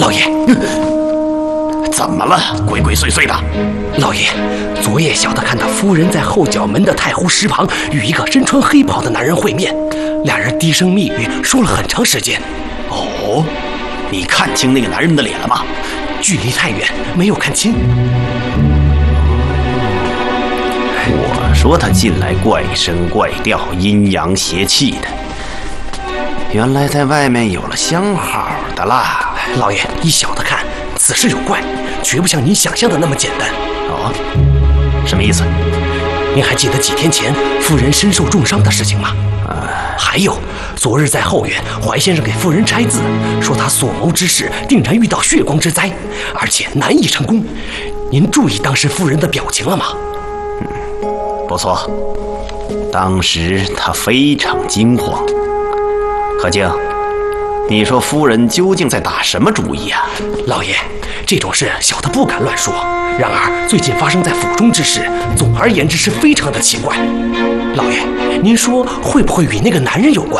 老爷， 怎么了？鬼鬼祟祟的。 老爷，昨夜小的看到夫人在后角门的太湖石旁与一个身穿黑袍的男人会面，俩人低声密语说了很长时间。 哦，你看清那个男人的脸了吗？ 距离太远，没有看清。 我说他进来怪声怪调、阴阳邪气的，原来在外面有了相好的啦。 老爷，依小的看，此事有怪，绝不像您想象的那么简单。 哦，什么意思？ 您还记得几天前夫人身受重伤的事情吗？还有，昨日在后院，怀先生给夫人拆字，说他所谋之事定然遇到血光之灾，而且难以成功。您注意当时夫人的表情了吗？ 不错，当时他非常惊慌。何静，你说夫人究竟在打什么主意啊？ 老爷，这种事小的不敢乱说。然而最近发生在府中之事，总而言之是非常的奇怪。老爷，您说会不会与那个男人有关？